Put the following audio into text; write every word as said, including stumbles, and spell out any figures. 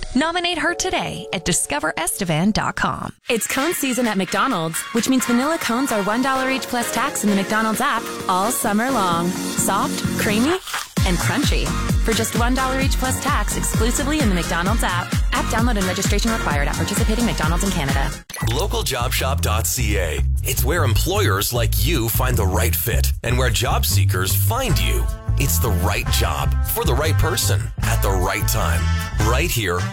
Nominate her today at discover estevan dot com. It's cone season at McDonald's, which means vanilla cones are one dollar each plus tax in the McDonald's app all summer long. Soft, creamy, and crunchy. For just one dollar each plus tax exclusively in the McDonald's app. App download and registration required at participating McDonald's in Canada. local job shop dot c a. It's where employers like you find the right fit and where job seekers find you. It's the right job for the right person at the right time. Right here